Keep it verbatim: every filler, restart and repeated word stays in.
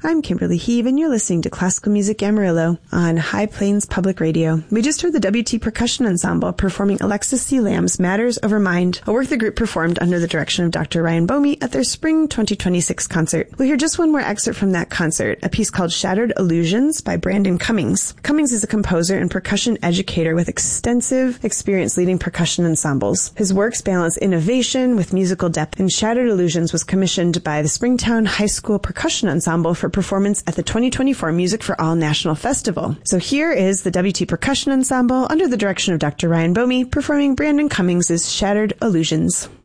I'm Kimberly Heave, and you're listening to Classical Music Amarillo on High Plains Public Radio. We just heard the W T Percussion Ensemble performing Alexis C. Lamb's Matters Over Mind, a work the group performed under the direction of Doctor Ryan Bomey at their Spring twenty twenty-six concert. We'll hear just one more excerpt from that concert, a piece called Shattered Illusions by Brandon Cummings. Cummings is a composer and percussion educator with extensive experience leading percussion ensembles. His works balance innovation with musical depth, and Shattered Illusions was commissioned by the Springtown High School Percussion Ensemble for performance at the twenty twenty-four Music for All National Festival. So here is the W T Percussion Ensemble under the direction of Doctor Ryan Bomey performing Brandon Cummings' Shattered Illusions.